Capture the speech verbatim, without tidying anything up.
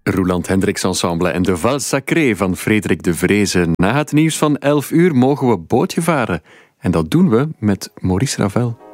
Roeland Hendricks Ensemble en de Val Sacré van Frederik de Vreese. Na het nieuws van elf uur mogen we bootje varen. En dat doen we met Maurice Ravel.